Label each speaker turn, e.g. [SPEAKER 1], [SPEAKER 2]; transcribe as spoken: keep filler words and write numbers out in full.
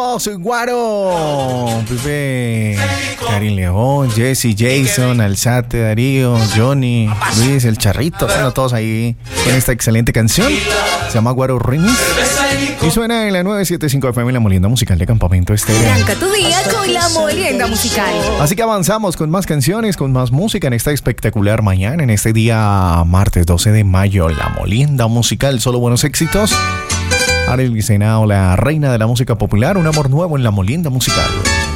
[SPEAKER 1] Soy Guaro, Pepe, Karin León, Jesse, Jason, Alzate, Darío, Johnny, Luis, el Charrito, bueno, todos ahí en esta excelente canción. Se llama Guaro Remix y suena en la nueve setenta y cinco F M, la molienda musical de Campamento Estéreo.
[SPEAKER 2] Arranca tu día con la molienda musical.
[SPEAKER 1] Así que avanzamos con más canciones, con más música en esta espectacular mañana, en este día martes doce de mayo. La molienda musical, solo buenos éxitos. Ariel Senao, la reina de la música popular, un amor nuevo en la molienda musical.